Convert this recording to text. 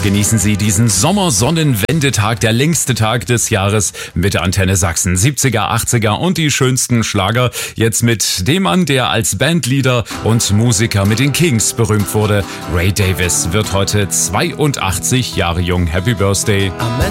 Genießen Sie diesen Sommersonnenwendetag, der längste Tag des Jahres mit Antenne Sachsen. 70er, 80er und die schönsten Schlager. Jetzt mit dem Mann, der als Bandleader und Musiker mit den Kings berühmt wurde. Ray Davies wird heute 82 Jahre jung. Happy Birthday.